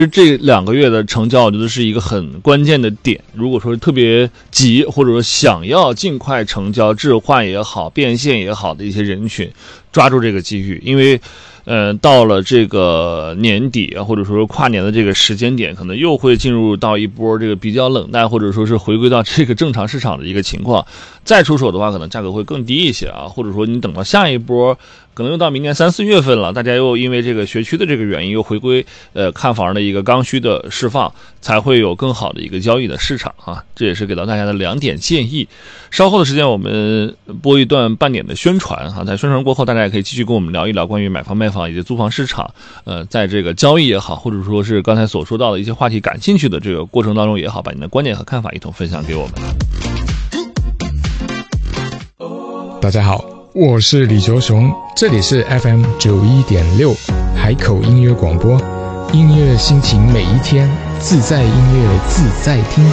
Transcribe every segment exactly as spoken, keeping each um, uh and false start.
这两个月的成交，我觉得是一个很关键的点。如果说特别急，或者说想要尽快成交、置换也好、变现也好的一些人群，抓住这个机遇，因为。呃，到了这个年底啊，或者说跨年的这个时间点，可能又会进入到一波这个比较冷淡，或者说是回归到这个正常市场的一个情况。再出手的话，可能价格会更低一些啊，或者说你等到下一波，可能又到明年三四月份了，大家又因为这个学区的这个原因，又回归呃看房的一个刚需的释放，才会有更好的一个交易的市场啊。这也是给到大家的两点建议。稍后的时间我们播一段半点的宣传哈，在宣传过后，大家也可以继续跟我们聊一聊关于买房卖房以及租房市场，呃，在这个交易也好，或者说是刚才所说到的一些话题感兴趣的这个过程当中也好，把你的观点和看法一同分享给我们。 大家好，我是李卓雄，这里是 F M 九一点六海口音乐广播，音乐心情每一天，自在音乐自在听。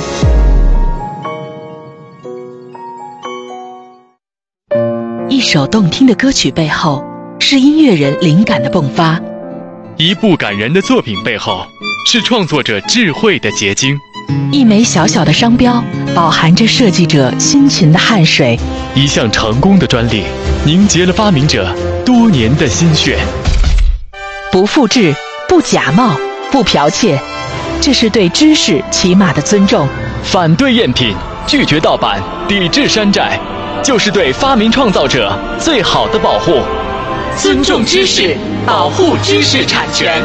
一首动听的歌曲背后，是音乐人灵感的迸发； 一部感人的作品背后，是创作者智慧的结晶； 一枚小小的商标，饱含着设计者辛勤的汗水； 一项成功的专利，凝结了发明者多年的心血。 不复制，不假冒，不剽窃，这是对知识起码的尊重。 反对赝品，拒绝盗版，抵制山寨，就是对发明创造者最好的保护。 尊重知识，保护知识产权。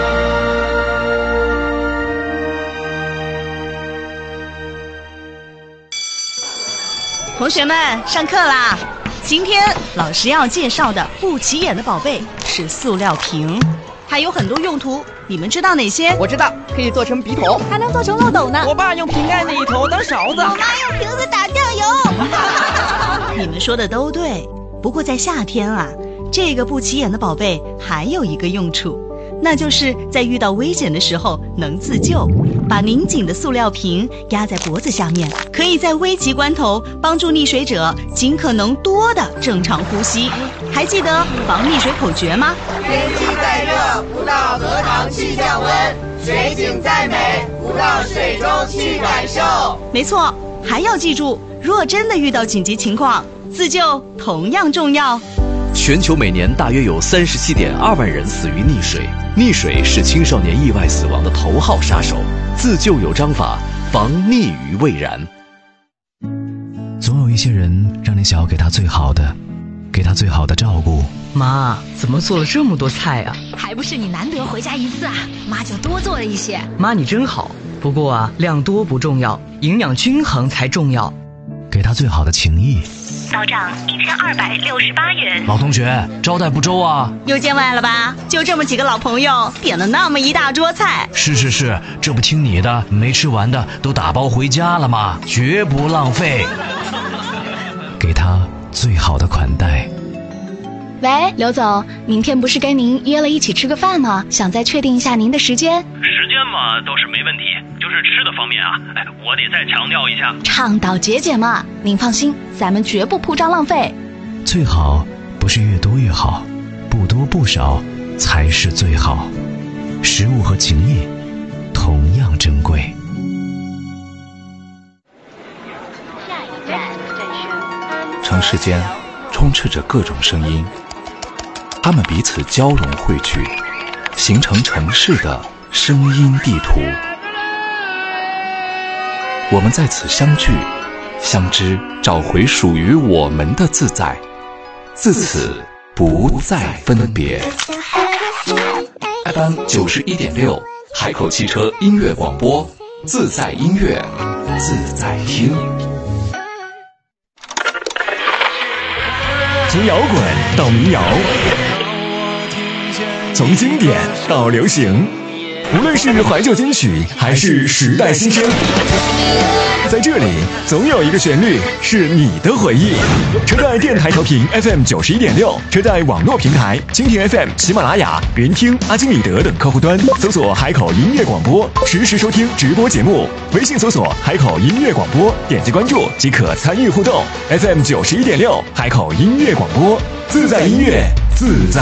同学们，上课啦！今天老师要介绍的不起眼的宝贝是塑料瓶，还有很多用途，你们知道哪些？ 我知道，可以做成笔筒， 还能做成漏斗呢。 我爸用瓶盖那一头当勺子， 我妈用瓶子打酱油。你们说的都对，不过在夏天啊，这个不起眼的宝贝还有一个用处，那就是在遇到危险的时候能自救。把拧紧的塑料瓶压在脖子下面，可以在危急关头帮助溺水者尽可能多的正常呼吸。还记得防溺水口诀吗？ 天气再热，不到荷塘去降温；水景再美，不到水中去感受。 没错，还要记住，若真的遇到紧急情况，自救同样重要。 全球每年大约有三十七点二万人死于溺水，溺水是青少年意外死亡的头号杀手。自救有章法，防溺于未然。 总有一些人让你想要给他最好的，给他最好的照顾。 妈，怎么做了这么多菜啊？ 还不是你难得回家一次啊，妈就多做了一些。 妈你真好，不过啊，量多不重要，营养均衡才重要。 给他最好的情谊。 到账一千二百六十八元。 老同学，招待不周啊？ 又见外了吧？就这么几个老朋友，点了那么一大桌菜。 是是是，这不听你的，没吃完的都打包回家了吗？绝不浪费。给他最好的款待。 喂，刘总，明天不是跟您约了一起吃个饭吗？想再确定一下您的时间。 时间嘛，倒是没问题，就是吃的方面啊，哎，我得再强调一下， 倡导节俭嘛。您放心，咱们绝不铺张浪费。 最好不是越多越好，不多不少才是最好。食物和情谊同样珍贵。 城市间充斥着各种声音，它们彼此交融汇聚，形成城市的声音地图。我们在此相聚相知，找回属于我们的自在，自此不再分别。 F M 九十一点六海口汽车音乐广播，自在音乐自在听。 从摇滚到民谣，从经典到流行，无论是怀旧金曲还是时代新声，在这里总有一个旋律是你的回忆。车载电台调频 F M 九十一点六，车载网络平台蜻蜓 F M、喜马拉雅、云听、阿基米德等客户端搜索海口音乐广播，实时收听直播节目。微信搜索海口音乐广播，点击关注即可参与互动。F M 九十一点六海口音乐广播，自在音乐自在